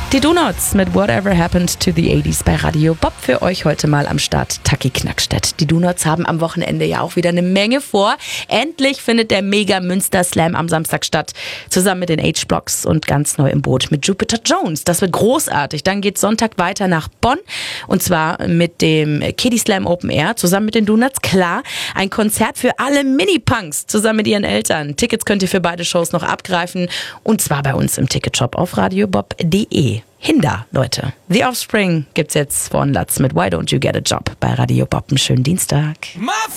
Die Donuts mit Whatever Happened to the 80s bei Radio Bob für euch heute mal am Start. Taki Knackstedt. Die Donuts haben am Wochenende ja auch wieder eine Menge vor. Endlich findet der Mega Münster Slam am Samstag statt. Zusammen mit den H-Blocks und ganz neu im Boot mit Jupiter Jones. Das wird großartig. Dann geht Sonntag weiter nach Bonn. Und zwar mit dem Kiddie Slam Open Air zusammen mit den Donuts. Klar, ein Konzert für alle Mini-Punks zusammen mit ihren Eltern. Tickets könnt ihr für beide Shows noch abgreifen. Und zwar bei uns im Ticketshop auf radiobob.de. Hinda, Leute. The Offspring gibt's jetzt von Latz mit Why Don't You Get a Job bei Radio Bob. Einen schönen Dienstag.